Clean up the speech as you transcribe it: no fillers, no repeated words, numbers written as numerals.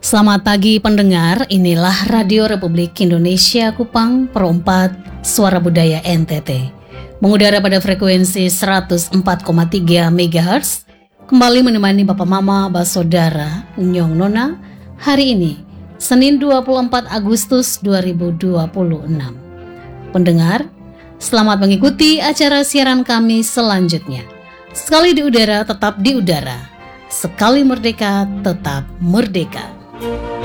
Selamat pagi pendengar, inilah Radio Republik Indonesia Kupang, Perempat, Suara Budaya NTT. Mengudara pada frekuensi 104,3 MHz, kembali menemani Bapak Mama, Basodara, Nyong Nona, hari ini, Senin 24 Agustus 2026. Pendengar, selamat mengikuti acara siaran kami selanjutnya. Sekali di udara, tetap di udara. Sekali merdeka, tetap merdeka.